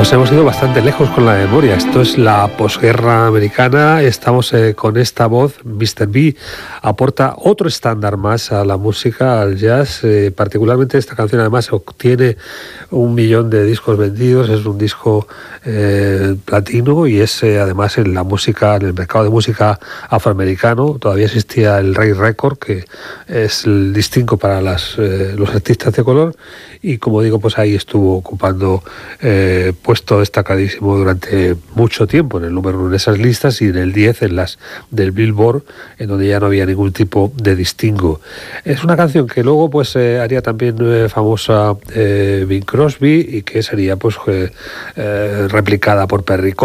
Nos hemos ido bastante lejos con la memoria. Esto es la posguerra americana. Estamos con esta voz. Mr. B aporta otro estándar más a la música, al jazz. Particularmente esta canción además obtiene 1 millón de discos vendidos. Es un disco platino y es además en la música, en el mercado de música afroamericano. Todavía existía el Ray Record, que es el distinto para los artistas de color. Y como digo, pues ahí estuvo ocupando puesto destacadísimo durante mucho tiempo en el número 1 de esas listas y en el 10 en las del Billboard, en donde ya no había ningún tipo de distingo. Es una canción que luego pues haría también famosa Bing Crosby y que sería pues replicada por Perry